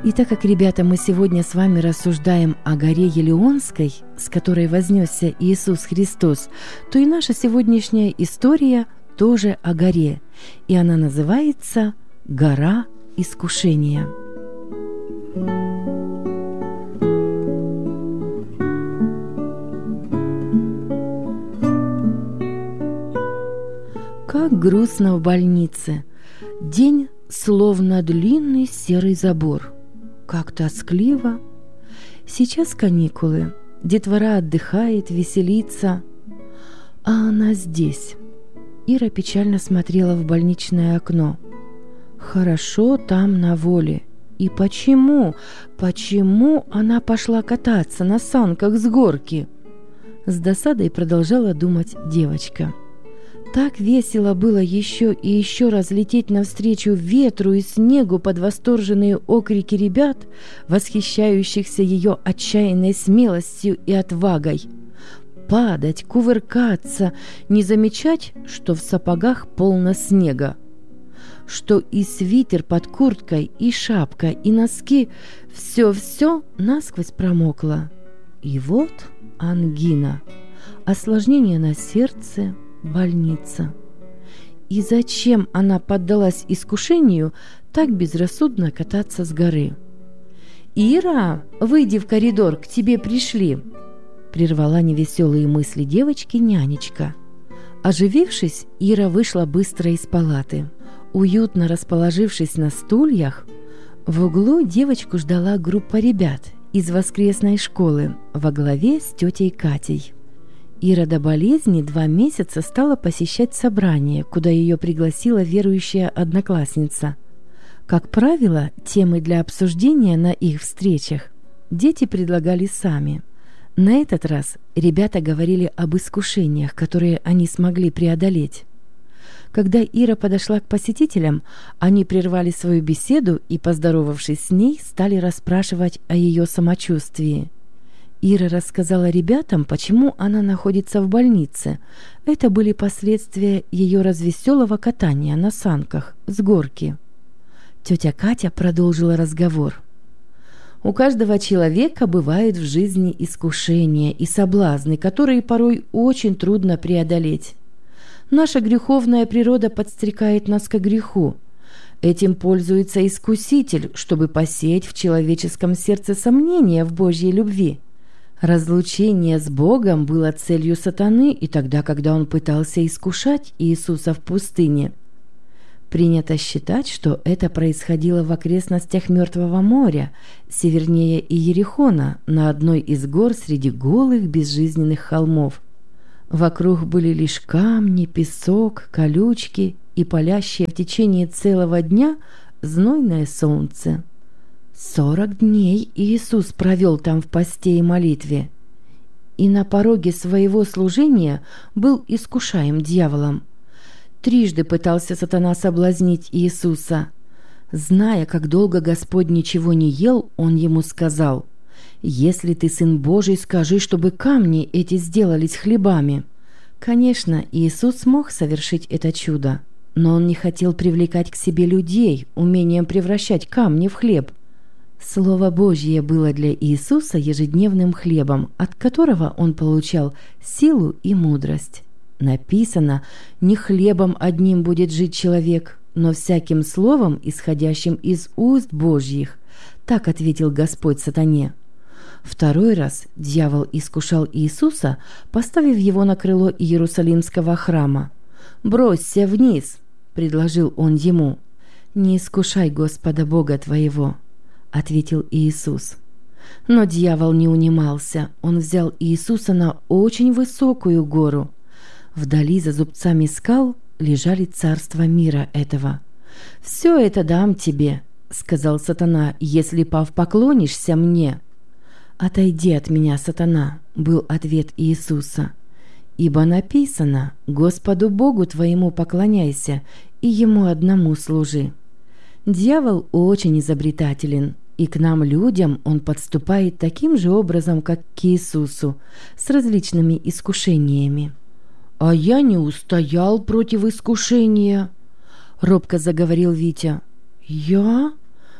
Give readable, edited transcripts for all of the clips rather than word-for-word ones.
И так как, ребята, мы сегодня с вами рассуждаем о горе Елеонской, с которой вознесся Иисус Христос, то и наша сегодняшняя история тоже о горе, и она называется «Гора искушения». Как грустно в больнице. День словно длинный серый забор. Как тоскливо. Сейчас каникулы. Детвора отдыхает, веселится. А она здесь. Ира печально смотрела в больничное окно. Хорошо там на воле. И почему она пошла кататься на санках с горки? С досадой продолжала думать девочка. Так весело было еще и еще раз лететь навстречу ветру и снегу под восторженные окрики ребят, восхищающихся ее отчаянной смелостью и отвагой. Падать, кувыркаться, не замечать, что в сапогах полно снега, что и свитер под курткой, и шапка, и носки – все насквозь промокло. И вот ангина, осложнение на сердце, больница. И зачем она поддалась искушению так безрассудно кататься с горы? «Ира, выйди в коридор, к тебе пришли!» Прервала невеселые мысли девочки нянечка. Оживившись, Ира вышла быстро из палаты. Уютно расположившись на стульях, в углу девочку ждала группа ребят из воскресной школы во главе с тетей Катей. Ира до болезни 2 месяца стала посещать собрания, куда ее пригласила верующая одноклассница. Как правило, темы для обсуждения на их встречах дети предлагали сами. На этот раз ребята говорили об искушениях, которые они смогли преодолеть. Когда Ира подошла к посетителям, они прервали свою беседу и, поздоровавшись с ней, стали расспрашивать о ее самочувствии. Ира рассказала ребятам, почему она находится в больнице. Это были последствия ее развеселого катания на санках с горки. Тетя Катя продолжила разговор. У каждого человека бывают в жизни искушения и соблазны, которые порой очень трудно преодолеть. Наша греховная природа подстрекает нас к греху. Этим пользуется искуситель, чтобы посеять в человеческом сердце сомнения в Божьей любви. Разлучение с Богом было целью сатаны и тогда, когда он пытался искушать Иисуса в пустыне. Принято считать, что это происходило в окрестностях Мертвого моря, севернее Иерихона, на одной из гор среди голых безжизненных холмов. Вокруг были лишь камни, песок, колючки и палящее в течение целого дня знойное солнце. 40 дней Иисус провел там в посте и молитве, и на пороге своего служения был искушаем дьяволом. 3 пытался сатана соблазнить Иисуса. Зная, как долго Господь ничего не ел, он ему сказал: «Если ты Сын Божий, скажи, чтобы камни эти сделались хлебами». Конечно, Иисус мог совершить это чудо, но он не хотел привлекать к себе людей умением превращать камни в хлеб. Слово Божье было для Иисуса ежедневным хлебом, от которого он получал силу и мудрость. Написано: «Не хлебом одним будет жить человек, но всяким словом, исходящим из уст Божьих». Так ответил Господь сатане. 2 раз дьявол искушал Иисуса, поставив его на крыло Иерусалимского храма. «Бросься вниз», — предложил он ему. «Не искушай Господа Бога твоего», — ответил Иисус. Но дьявол не унимался. Он взял Иисуса на очень высокую гору. Вдали за зубцами скал лежали царства мира этого. «Все это дам тебе», — сказал сатана, — «если поклонишься мне». «Отойди от меня, сатана», — был ответ Иисуса. «Ибо написано: Господу Богу твоему поклоняйся и Ему одному служи». Дьявол очень изобретателен, и к нам, людям, он подступает таким же образом, как к Иисусу, с различными искушениями. «А я не устоял против искушения», — робко заговорил Витя. «Я?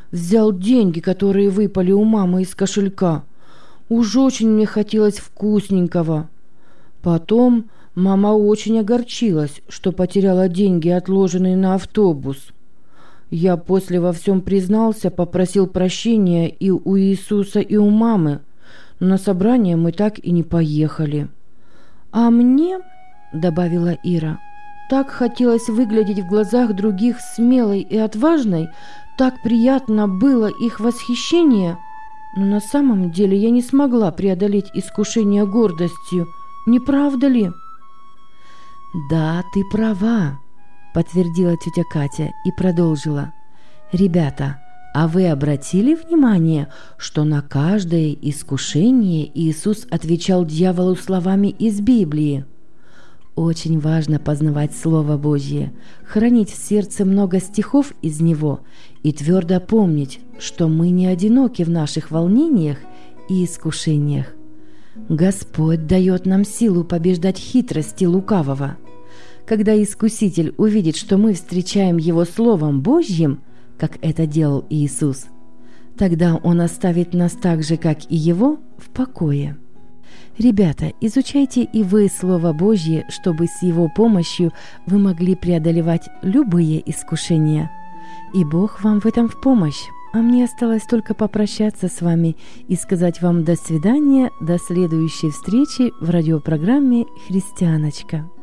взял деньги, которые выпали у мамы из кошелька. Уж очень мне хотелось вкусненького. Потом мама очень огорчилась, что потеряла деньги, отложенные на автобус. Я после во всем признался, попросил прощения и у Иисуса, и у мамы, но на собрание мы так и не поехали. «А мне, — добавила Ира, — так хотелось выглядеть в глазах других смелой и отважной, так приятно было их восхищение, но на самом деле я не смогла преодолеть искушение гордостью, не правда ли?» «Да, ты права», — подтвердила тетя Катя и продолжила. «Ребята, а вы обратили внимание, что на каждое искушение Иисус отвечал дьяволу словами из Библии? Очень важно познавать Слово Божье, хранить в сердце много стихов из него и твердо помнить, что мы не одиноки в наших волнениях и искушениях. Господь дает нам силу побеждать хитрости лукавого. Когда Искуситель увидит, что мы встречаем Его Словом Божьим, как это делал Иисус, тогда Он оставит нас так же, как и Его, в покое. Ребята, изучайте и вы Слово Божье, чтобы с Его помощью вы могли преодолевать любые искушения. И Бог вам в этом в помощь. А мне осталось только попрощаться с вами и сказать вам до свидания, до следующей встречи в радиопрограмме «Христианочка».